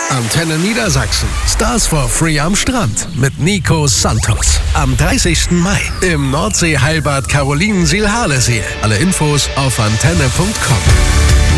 Antenne Niedersachsen. Stars for Free am Strand mit Nico Santos. Am 30. Mai im Nordsee-Heilbad Carolinensiel-Harlesee. Alle Infos auf antenne.com.